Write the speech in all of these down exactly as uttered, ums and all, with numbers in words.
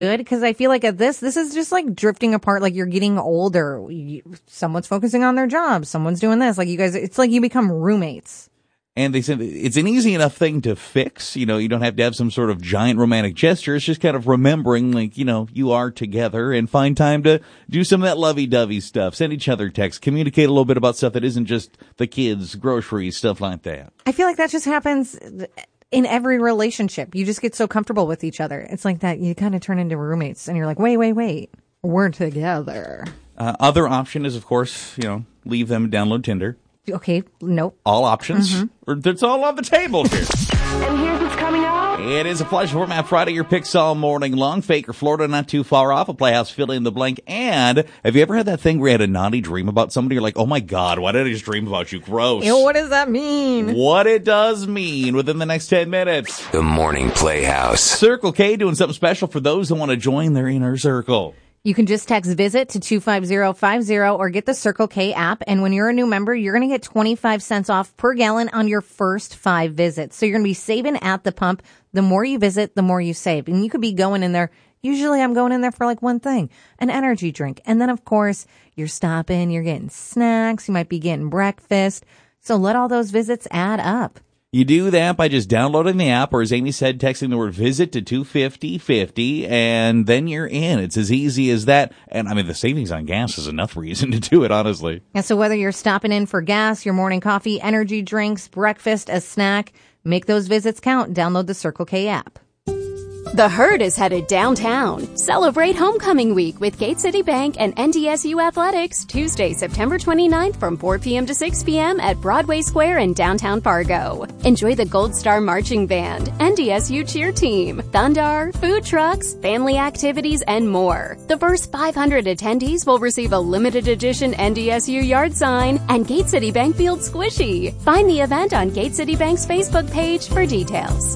good, because I feel like at this, this is just like drifting apart. Like you're getting older. You, someone's focusing on their job. Someone's doing this. Like you guys, it's like you become roommates. And they said it's an easy enough thing to fix. You know, you don't have to have some sort of giant romantic gesture. It's just kind of remembering, like, you know, you are together, and find time to do some of that lovey-dovey stuff. Send each other texts. Communicate a little bit about stuff that isn't just the kids, groceries, stuff like that. I feel like that just happens in every relationship. You just get so comfortable with each other. It's like that you kind of turn into roommates, and you're like, wait, wait, wait. We're together. Uh, other option is, of course, you know, leave them and download Tinder. Okay, nope. All options. Mm-hmm. That's all on the table here. And here's what's coming up. It is a pleasure for Matt Friday. Your picks all morning long. Faker, Florida, not too far off. A Playhouse, fill in the blank. And have you ever had that thing where you had a naughty dream about somebody? You're like, oh my God, why did I just dream about you? Gross. Ew, what does that mean? What it does mean within the next ten minutes. The Morning Playhouse. Circle K doing something special for those who want to join their inner circle. You can just text VISIT to two five zero five zero or get the Circle K app. And when you're a new member, you're going to get twenty-five cents off per gallon on your first five visits. So you're going to be saving at the pump. The more you visit, the more you save. And you could be going in there. Usually I'm going in there for like one thing, an energy drink. And then, of course, you're stopping, you're getting snacks. You might be getting breakfast. So let all those visits add up. You do that by just downloading the app, or as Amy said, texting the word VISIT to two fifty fifty, and then you're in. It's as easy as that. And, I mean, the savings on gas is enough reason to do it, honestly. And so whether you're stopping in for gas, your morning coffee, energy drinks, breakfast, a snack, make those visits count. Download the Circle K app. The Herd is headed downtown. Celebrate Homecoming Week with Gate City Bank and N D S U Athletics Tuesday, September twenty-ninth from four p.m. to six p.m. at Broadway Square in downtown Fargo. Enjoy the Gold Star Marching Band, N D S U Cheer Team, Thundar, food trucks, family activities, and more. The first five hundred attendees will receive a limited edition N D S U yard sign and Gate City Bank Field Squishy. Find the event on Gate City Bank's Facebook page for details.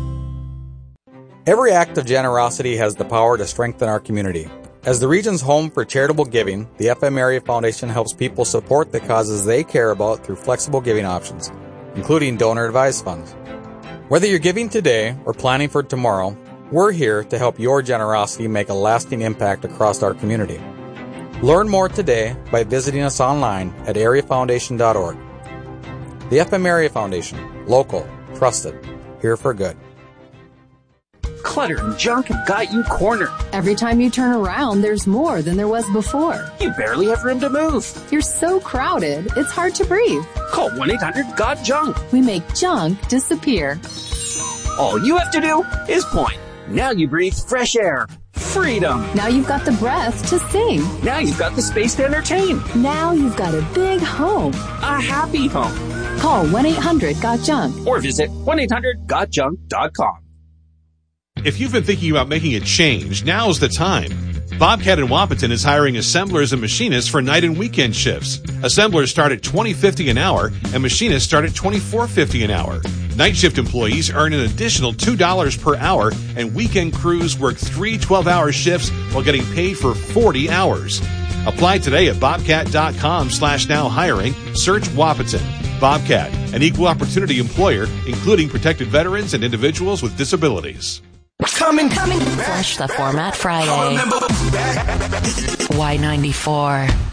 Every act of generosity has the power to strengthen our community. As the region's home for charitable giving, the F M Area Foundation helps people support the causes they care about through flexible giving options, including donor-advised funds. Whether you're giving today or planning for tomorrow, we're here to help your generosity make a lasting impact across our community. Learn more today by visiting us online at area foundation dot org. The F M Area Foundation, local, trusted, here for good. Clutter and junk have got you cornered. Every time you turn around, there's more than there was before. You barely have room to move. You're so crowded, it's hard to breathe. Call one eight hundred got junk. We make junk disappear. All you have to do is point. Now you breathe fresh air. Freedom. Now you've got the breath to sing. Now you've got the space to entertain. Now you've got a big home. A happy home. Call one eight hundred got junk. Or visit one eight hundred got junk dot com. If you've been thinking about making a change, now's the time. Bobcat in Wapaton is hiring assemblers and machinists for night and weekend shifts. Assemblers start at twenty dollars and fifty cents an hour, and machinists start at twenty-four dollars and fifty cents an hour. Night shift employees earn an additional two dollars per hour, and weekend crews work three twelve-hour shifts while getting paid for forty hours. Apply today at bobcat.com slash now hiring. Search Wapaton. Bobcat, an equal opportunity employer, including protected veterans and individuals with disabilities. Coming, coming. Flush the Format Friday. Y ninety-four.